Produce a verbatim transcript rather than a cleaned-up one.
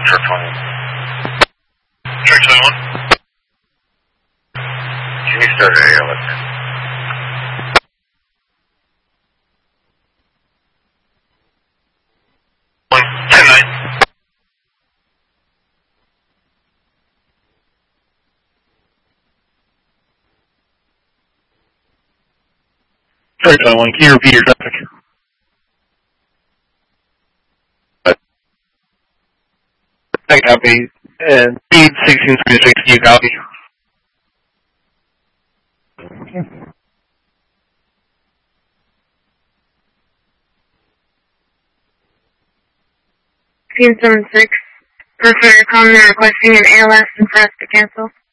Truck twenty-one. Truck twenty-one. Can you start at A L S? one ten nine. Truck twenty-one, can you repeat your traffic? I copy. And speed sixteen twenty-six, can you copy? sixteen seventy-six, Perfect, you're calling and requesting an A L S and for us to cancel.